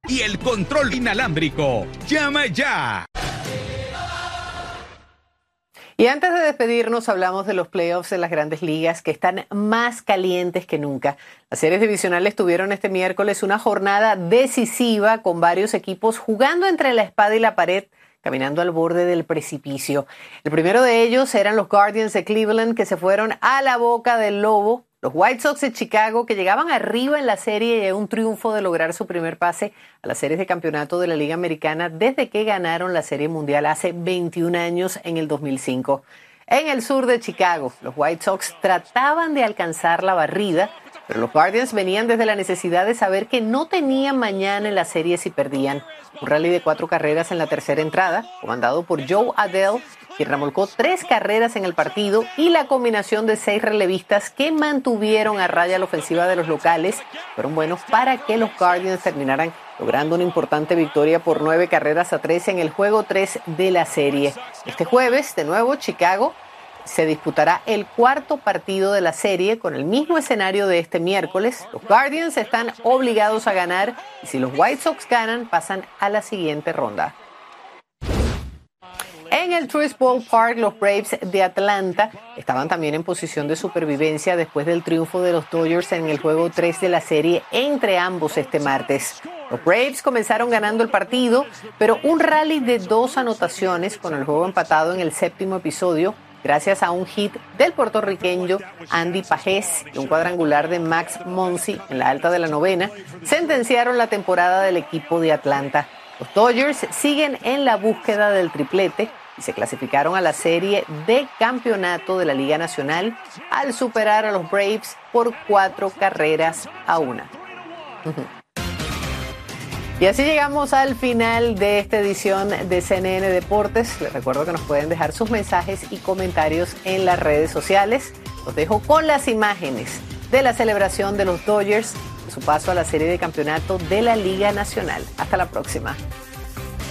y el control inalámbrico. ¡Llama ya! Y antes de despedirnos, hablamos de los playoffs de las Grandes Ligas que están más calientes que nunca. Las series divisionales tuvieron este miércoles una jornada decisiva con varios equipos jugando entre la espada y la pared, caminando al borde del precipicio. El primero de ellos eran los Guardians de Cleveland, que se fueron a la boca del lobo. Los White Sox de Chicago, que llegaban arriba en la serie y a un triunfo de lograr su primer pase a las series de campeonato de la Liga Americana desde que ganaron la Serie Mundial hace 21 años en el 2005. En el sur de Chicago, los White Sox trataban de alcanzar la barrida, pero los Guardians venían desde la necesidad de saber que no tenían mañana en la serie si perdían. Un rally de 4 carreras en la tercera entrada, comandado por Joe Adell, quien remolcó 3 carreras en el partido, y la combinación de 6 relevistas que mantuvieron a raya la ofensiva de los locales fueron buenos para que los Guardians terminaran logrando una importante victoria por 9-3 en el juego 3 de la serie. Este jueves, de nuevo, Chicago se disputará el cuarto partido de la serie con el mismo escenario de este miércoles. Los Guardians están obligados a ganar y si los White Sox ganan, pasan a la siguiente ronda. En el Truist Ballpark, los Braves de Atlanta estaban también en posición de supervivencia después del triunfo de los Dodgers en el juego 3 de la serie entre ambos este martes. Los Braves comenzaron ganando el partido, pero un rally de 2 anotaciones con el juego empatado en el 7º episodio, gracias a un hit del puertorriqueño Andy Pajés y un cuadrangular de Max Muncy en la alta de la 9ª, sentenciaron la temporada del equipo de Atlanta. Los Dodgers siguen en la búsqueda del triplete y se clasificaron a la serie de campeonato de la Liga Nacional al superar a los Braves por 4-1. Y así llegamos al final de esta edición de CNN Deportes. Les recuerdo que nos pueden dejar sus mensajes y comentarios en las redes sociales. Los dejo con las imágenes de la celebración de los Dodgers, de su paso a la serie de campeonato de la Liga Nacional. Hasta la próxima.